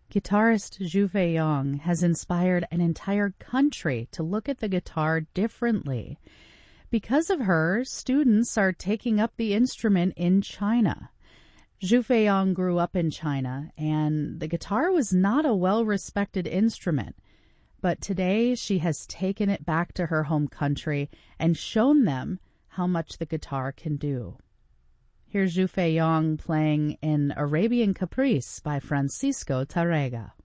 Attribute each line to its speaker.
Speaker 1: Guitarist Zhu Feiyong has inspired an entire country to look at the guitar differently. Because of her, students are taking up the instrument in China. Zhu Feiyong grew up in China, and the guitar was not a well-respected instrument. But today, she has taken it back to her home country and shown them how much the guitar can do. Here's Zhu Feiyong playing in Arabian Caprice by Francisco Tárrega.